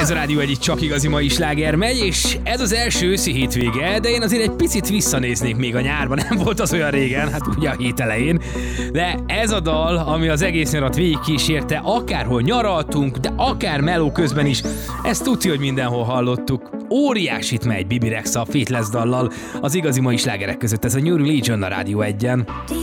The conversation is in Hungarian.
Ez a Rádió egy csak igazi mai sláger megy, és ez az első őszi hétvége, de én azért egy picit visszanéznék még a nyárban, nem volt az olyan régen, hát ugye a hét elején. De ez a dal, ami az egész nyarat végigkísérte, akárhol nyaraltunk, de akár meló közben is, ezt tudja, hogy mindenhol hallottuk. Óriásit megy Bibi Rexha a Faithless dallal, az igazi mai slágerek között ez a New Religion a Rádió 1-en.